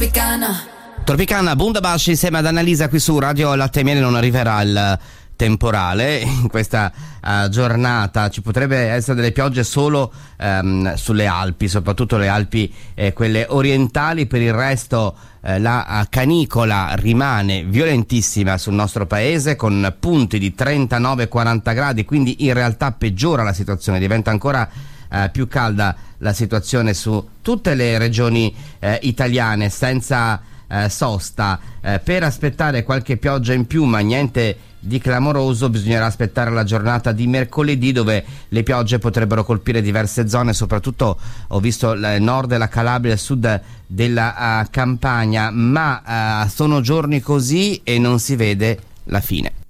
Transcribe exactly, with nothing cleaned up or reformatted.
Tropicana. Tropicana, Bundabash insieme ad Annalisa qui su Radio Latte e Miele. Non arriverà il temporale in questa uh, giornata, ci potrebbe essere delle piogge solo um, sulle Alpi, soprattutto le Alpi eh, quelle orientali. Per il resto eh, la canicola rimane violentissima sul nostro paese, con punti di trentanove quaranta gradi, quindi in realtà peggiora la situazione, diventa ancora eh, più calda la situazione su tutte le regioni eh, italiane, senza eh, sosta. Eh, per aspettare qualche pioggia in più, ma niente di clamoroso, bisognerà aspettare la giornata di mercoledì, dove le piogge potrebbero colpire diverse zone, soprattutto ho visto il nord della Calabria, il sud della uh, Campania, ma uh, sono giorni così e non si vede la fine.